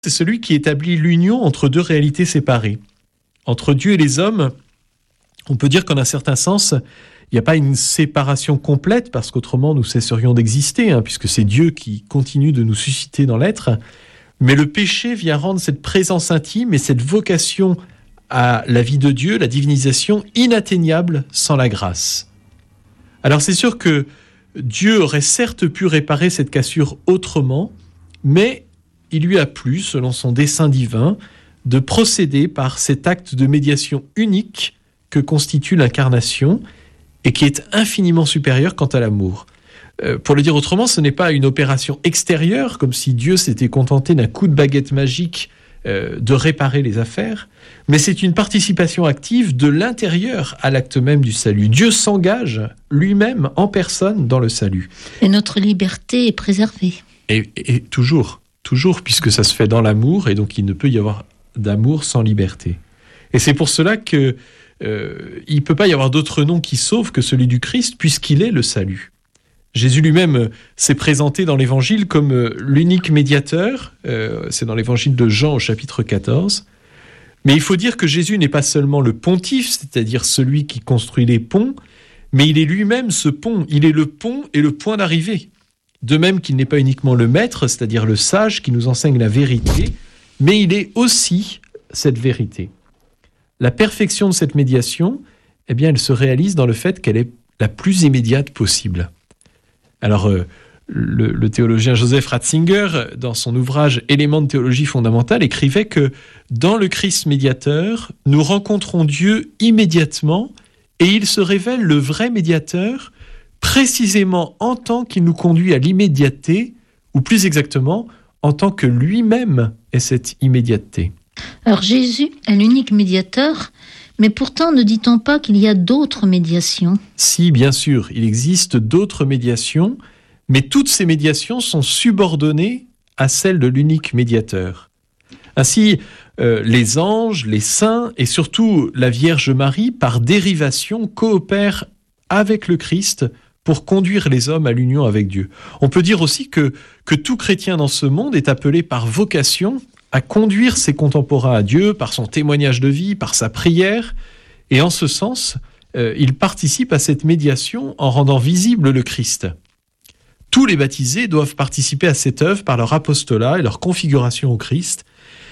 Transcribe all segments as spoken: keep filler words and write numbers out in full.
C'est celui qui établit l'union entre deux réalités séparées. Entre Dieu et les hommes, on peut dire qu'en un certain sens, il n'y a pas une séparation complète, parce qu'autrement nous cesserions d'exister, hein, puisque c'est Dieu qui continue de nous susciter dans l'être. Mais le péché vient rendre cette présence intime et cette vocation à la vie de Dieu, la divinisation, inatteignable sans la grâce. Alors c'est sûr que Dieu aurait certes pu réparer cette cassure autrement, mais il lui a plu, selon son dessein divin, de procéder par cet acte de médiation unique que constitue l'incarnation et qui est infiniment supérieur quant à l'amour. Euh, pour le dire autrement, ce n'est pas une opération extérieure, comme si Dieu s'était contenté d'un coup de baguette magique euh, de réparer les affaires, mais c'est une participation active de l'intérieur à l'acte même du salut. Dieu s'engage lui-même en personne dans le salut. Et notre liberté est préservée. Et, et toujours. Toujours, puisque ça se fait dans l'amour, et donc il ne peut y avoir d'amour sans liberté. Et c'est pour cela que euh, il ne peut pas y avoir d'autre nom qui sauve que celui du Christ, puisqu'il est le salut. Jésus lui-même s'est présenté dans l'Évangile comme euh, l'unique médiateur, euh, c'est dans l'Évangile de Jean au chapitre quatorze. Mais il faut dire que Jésus n'est pas seulement le pontife, c'est-à-dire celui qui construit les ponts, mais il est lui-même ce pont, il est le pont et le point d'arrivée. De même qu'il n'est pas uniquement le maître, c'est-à-dire le sage qui nous enseigne la vérité, mais il est aussi cette vérité. La perfection de cette médiation, eh bien, elle se réalise dans le fait qu'elle est la plus immédiate possible. Alors, euh, le, le théologien Joseph Ratzinger, dans son ouvrage « Éléments de théologie fondamentale », écrivait que dans le Christ médiateur, nous rencontrons Dieu immédiatement et il se révèle le vrai médiateur précisément en tant qu'il nous conduit à l'immédiateté, ou plus exactement, en tant que lui-même est cette immédiateté. Alors Jésus est l'unique médiateur, mais pourtant ne dit-on pas qu'il y a d'autres médiations ? Si, bien sûr, il existe d'autres médiations, mais toutes ces médiations sont subordonnées à celle de l'unique médiateur. Ainsi, euh, les anges, les saints et surtout la Vierge Marie, par dérivation, coopèrent avec le Christ pour conduire les hommes à l'union avec Dieu. On peut dire aussi que, que tout chrétien dans ce monde est appelé par vocation à conduire ses contemporains à Dieu par son témoignage de vie, par sa prière, et en ce sens, euh, il participe à cette médiation en rendant visible le Christ. Tous les baptisés doivent participer à cette œuvre par leur apostolat et leur configuration au Christ.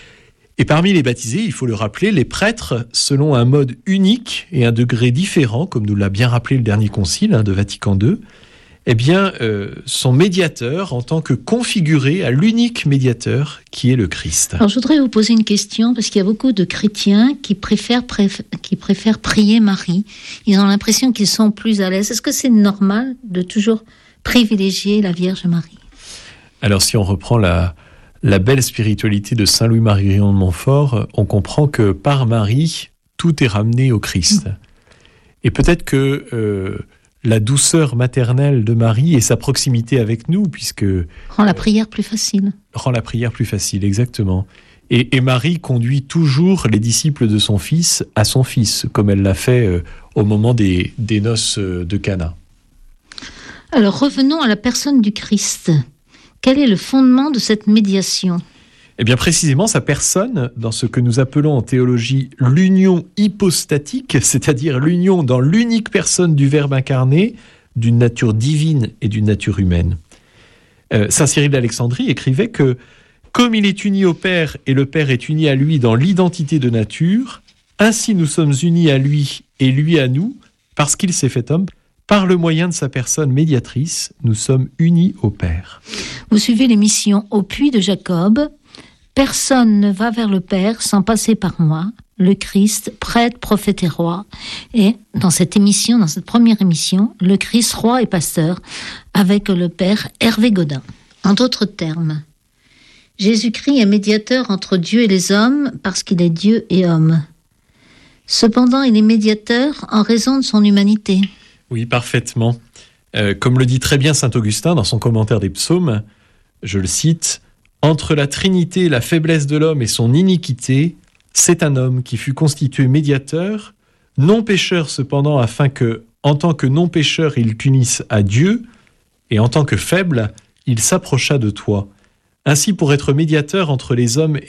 Et parmi les baptisés, il faut le rappeler, les prêtres, selon un mode unique et un degré différent, comme nous l'a bien rappelé le dernier concile hein, de Vatican deux, eh bien, euh, sont médiateurs en tant que configurés à l'unique médiateur qui est le Christ. Alors, je voudrais vous poser une question, parce qu'il y a beaucoup de chrétiens qui préfèrent, préf... qui préfèrent prier Marie. Ils ont l'impression qu'ils sont plus à l'aise. Est-ce que c'est normal de toujours privilégier la Vierge Marie ? Alors, si on reprend la... la belle spiritualité de Saint Louis-Marie Grignon de Montfort, on comprend que par Marie, tout est ramené au Christ. Mmh. Et peut-être que euh, la douceur maternelle de Marie et sa proximité avec nous, puisque... Rend la prière plus facile. Rend la prière plus facile, exactement. Et, et Marie conduit toujours les disciples de son fils à son fils, comme elle l'a fait euh, au moment des, des noces de Cana. Alors revenons à la personne du Christ. Quel est le fondement de cette médiation ? Eh bien, précisément, sa personne, dans ce que nous appelons en théologie l'union hypostatique, c'est-à-dire l'union dans l'unique personne du Verbe incarné, d'une nature divine et d'une nature humaine. Euh, Saint Cyril d'Alexandrie écrivait que, comme il est uni au Père et le Père est uni à lui dans l'identité de nature, ainsi nous sommes unis à lui et lui à nous, parce qu'il s'est fait homme. Par le moyen de sa personne médiatrice, nous sommes unis au Père. Vous suivez l'émission Au puits de Jacob. Personne ne va vers le Père sans passer par moi, le Christ, prêtre, prophète et roi. Et dans cette émission, dans cette première émission, le Christ, roi et pasteur, avec le Père Hervé Godin. En d'autres termes, Jésus-Christ est médiateur entre Dieu et les hommes parce qu'il est Dieu et homme. Cependant, il est médiateur en raison de son humanité. Oui, parfaitement. Euh, comme le dit très bien saint Augustin dans son commentaire des psaumes, je le cite, « Entre la Trinité, la faiblesse de l'homme et son iniquité, c'est un homme qui fut constitué médiateur, non pécheur cependant, afin que, en tant que non pécheur, il t'unisse à Dieu, et en tant que faible, il s'approcha de toi. Ainsi, pour être médiateur entre les hommes